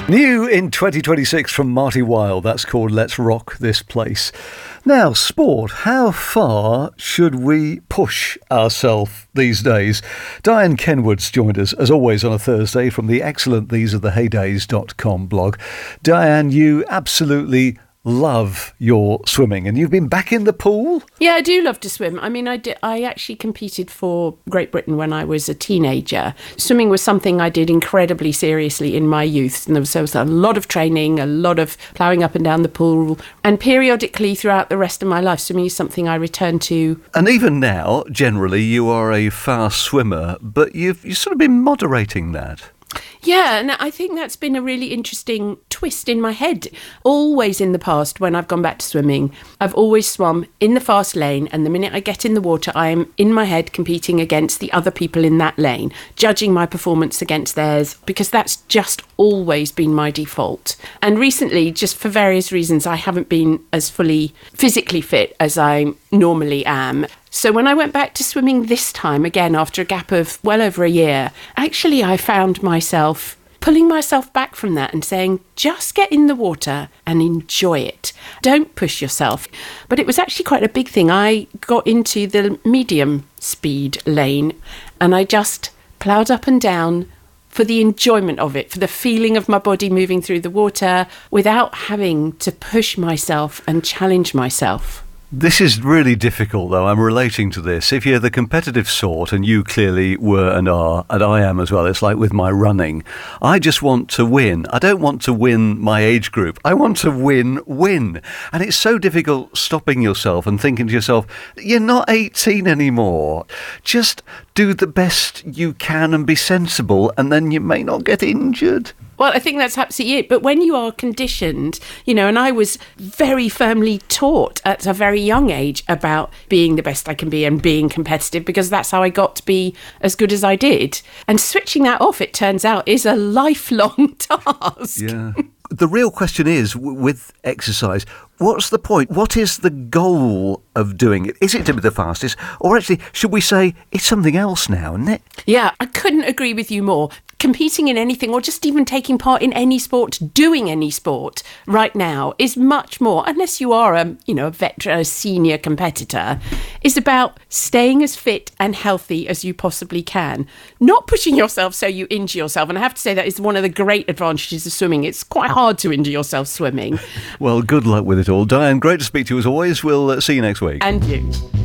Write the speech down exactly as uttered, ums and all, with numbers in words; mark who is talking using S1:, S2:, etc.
S1: New in twenty twenty-six from Marty Wilde, that's called Let's Rock This Place. Now, sport, how far should we push ourselves these days? Diane Kenwood's joined us, as always, on a Thursday from the excellent these are the heydays dot com blog. Diane, you absolutely love your swimming, and you've been back in the pool?
S2: Yeah, I do love to swim. I mean, I, did, I actually competed for Great Britain when I was a teenager. Swimming was something I did incredibly seriously in my youth, and there was, there was a lot of training, a lot of ploughing up and down the pool, and periodically throughout the rest of my life, swimming is something I return to.
S1: And even now, generally, you are a fast swimmer, but you've, you've sort of been moderating that.
S2: Yeah, and I think that's been a really interesting twist in my head. Always in the past, when I've gone back to swimming, I've always swum in the fast lane, and the minute I get in the water, I am in my head competing against the other people in that lane, judging my performance against theirs, because that's just always been my default. And recently, just for various reasons, I haven't been as fully physically fit as I normally am. So when I went back to swimming this time, again, after a gap of well over a year, actually I found myself pulling myself back from that and saying, just get in the water and enjoy it. Don't push yourself. But it was actually quite a big thing. I got into the medium speed lane and I just ploughed up and down for the enjoyment of it, for the feeling of my body moving through the water without having to push myself and challenge myself.
S1: This is really difficult, though. I'm relating to this. If you're the competitive sort, and you clearly were and are, and I am as well, it's like with my running. I just want to win. I don't want to win my age group. I want to win, win. And it's so difficult stopping yourself and thinking to yourself, you're not eighteen anymore. Just do the best you can and be sensible, and then you may not get injured.
S2: Well, I think that's absolutely it. But when you are conditioned, you know, and I was very firmly taught at a very young age about being the best I can be and being competitive, because that's how I got to be as good as I did. And switching that off, it turns out, is a lifelong task.
S1: Yeah. The real question is, w- with exercise, what's the point? What is the goal of doing it? Is it to be the fastest? Or actually, should we say it's something else now, isn't it?
S2: Yeah, I couldn't agree with you more. Competing in anything, or just even taking part in any sport, doing any sport right now is much more, unless you are a, you know, a veteran, a senior competitor, is about staying as fit and healthy as you possibly can. Not pushing yourself so you injure yourself. And I have to say that is one of the great advantages of swimming. It's quite hard to injure yourself swimming.
S1: Well, good luck with it all. Diane, great to speak to you as always. We'll uh, see you next week.
S2: And you.